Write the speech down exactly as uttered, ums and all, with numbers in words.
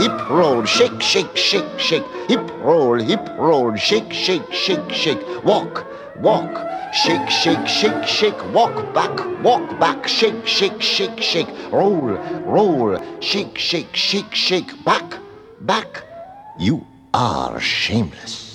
hip roll, shake, shake, shake, shake. Hip roll, hip roll, shake, shake, shake, shake. Walk, walk, shake, shake, shake, shake. Walk back, walk back, shake, shake, shake, shake. Roll, roll, shake, shake, shake, shake. Back, back. You are shameless.